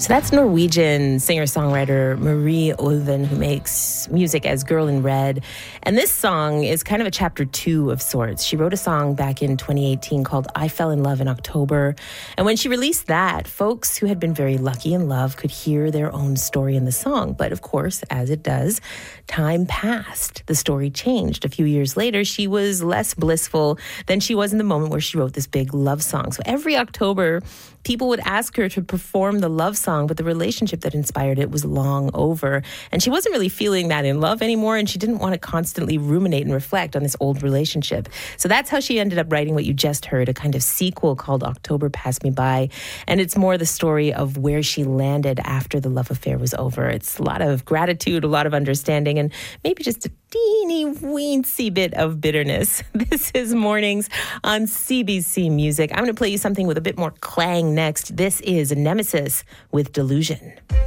So that's Norwegian singer-songwriter Marie Ulven, who makes music as Girl in Red. And this song is kind of a chapter 2 of sorts. She wrote a song back in 2018 called I Fell in Love in October. And when she released that, folks who had been very lucky in love could hear their own story in the song. But of course, as it does, time passed. The story changed. A few years later, she was less blissful than she was in the moment where she wrote this big love song. So every October, people would ask her to perform the love song, but the relationship that inspired it was long over. And she wasn't really feeling that in love anymore, and she didn't want to constantly ruminate and reflect on this old relationship. So that's how she ended up writing what you just heard, a kind of sequel called October Passed Me By. And it's more the story of where she landed after the love affair was over. It's a lot of gratitude, a lot of understanding, and maybe just a teeny weensy bit of bitterness. This is Mornings on CBC Music. I'm going to play you something with a bit more clang next. This is Nemesis with Delusion.